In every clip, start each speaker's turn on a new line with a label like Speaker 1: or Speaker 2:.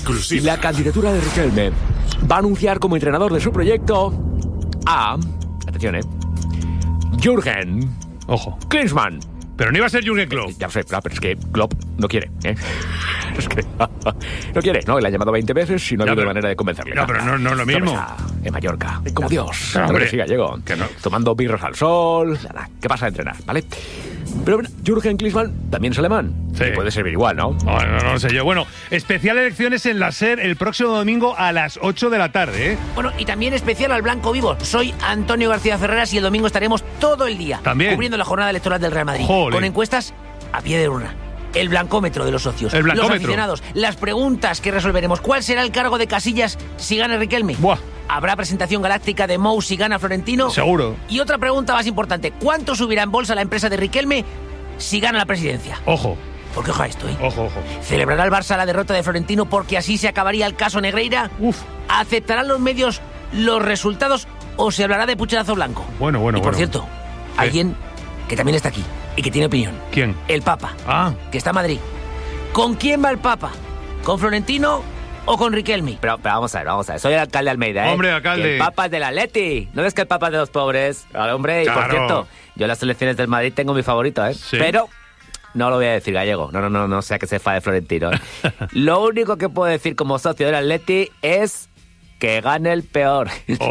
Speaker 1: Exclusiva.
Speaker 2: La candidatura de Riquelme va a anunciar como entrenador de su proyecto a... Atención, Jürgen Klinsmann.
Speaker 3: Pero no iba a ser Jürgen Klopp.
Speaker 2: Ya lo sé, pero es que Klopp no quiere, Es que no quiere, ¿no? Le han llamado 20 veces y no ha habido manera de convencerle.
Speaker 3: No, pero no es lo mismo.
Speaker 2: En Mallorca, como Dios.
Speaker 3: Pero, hombre,
Speaker 2: sí, gallego. Tomando birros al sol. Nada, ¿qué pasa a entrenar, vale? Pero bueno, Jürgen Klinsmann también es alemán. Sí. Y puede servir igual, ¿no?
Speaker 3: No sé yo. Bueno, especial elecciones en la SER el próximo domingo a las 8 de la tarde,
Speaker 4: Bueno, y también especial al Blanco Vivo. Soy Antonio García Ferreras y el domingo estaremos todo el día cubriendo la jornada electoral del Real Madrid.
Speaker 3: Jole.
Speaker 4: Con encuestas a pie de urna. El blancómetro de los socios. Los aficionados. Las preguntas que resolveremos. ¿Cuál será el cargo de Casillas si gana Riquelme?
Speaker 3: Buah.
Speaker 4: ¿Habrá presentación galáctica de Mou si gana Florentino?
Speaker 3: Seguro.
Speaker 4: Y otra pregunta más importante. ¿Cuánto subirá en bolsa la empresa de Riquelme si gana la presidencia?
Speaker 3: Ojo.
Speaker 4: Porque ojo a esto,
Speaker 3: Ojo.
Speaker 4: ¿Celebrará el Barça la derrota de Florentino porque así se acabaría el caso Negreira? ¿Aceptarán los medios los resultados o se hablará de pucherazo blanco?
Speaker 3: Bueno.
Speaker 4: Y por cierto, alguien que también está aquí y que tiene opinión.
Speaker 3: ¿Quién?
Speaker 4: El Papa.
Speaker 3: Ah.
Speaker 4: Que está en Madrid. ¿Con quién va el Papa? ¿Con Florentino o con Riquelme?
Speaker 2: Pero vamos a ver. Soy el alcalde de Almeida,
Speaker 3: Hombre, alcalde.
Speaker 2: Que el Papa es del Atleti. ¿No es que el Papa es de los pobres? Hombre,
Speaker 3: Claro.
Speaker 2: Y por cierto, yo en las selecciones del Madrid tengo mi favorito,
Speaker 3: Sí.
Speaker 2: Pero... no lo voy a decir, gallego. No sea que se fa de Florentino. Lo único que puedo decir como socio del Atleti es que gane el peor.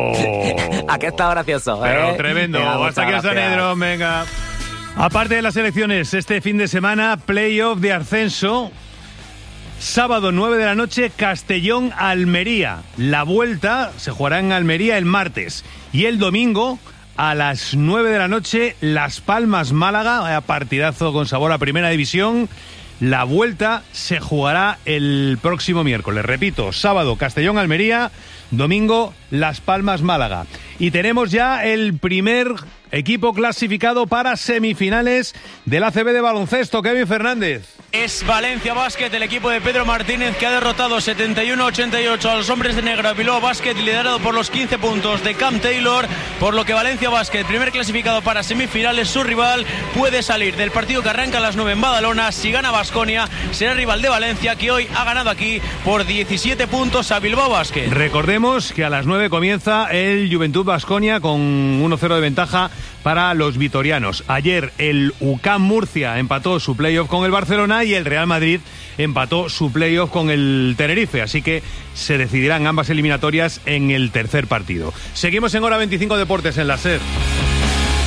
Speaker 2: Aquí está gracioso,
Speaker 3: Pero tremendo.
Speaker 2: Venga,
Speaker 3: Hasta aquí el Sanedrón, venga. Aparte de las elecciones, este fin de semana, playoff de ascenso. Sábado 9 de la noche, Castellón-Almería. La vuelta se jugará en Almería el martes. Y el domingo, a las 9 de la noche, Las Palmas-Málaga. Partidazo con sabor a Primera División. La vuelta se jugará el próximo miércoles. Repito, sábado Castellón-Almería, domingo Las Palmas-Málaga. Y tenemos ya el primer equipo clasificado para semifinales del ACB de baloncesto. Kevin Fernández.
Speaker 5: Es Valencia Basket, el equipo de Pedro Martínez, que ha derrotado 71-88 a los hombres de negro. Bilbao Basket, liderado por los 15 puntos de Cam Taylor, por lo que Valencia Basket, primer clasificado para semifinales. Su rival puede salir del partido que arranca a las 9 en Badalona. Si gana Baskonia, será rival de Valencia, que hoy ha ganado aquí por 17 puntos a Bilbao Basket.
Speaker 3: Recordemos que a las 9 comienza el Juventud Baskonia con 1-0 de ventaja para los vitorianos. Ayer el UCAM Murcia empató su playoff con el Barcelona y el Real Madrid empató su playoff con el Tenerife, así que se decidirán ambas eliminatorias en el tercer partido. Seguimos en Hora 25 Deportes en la SER.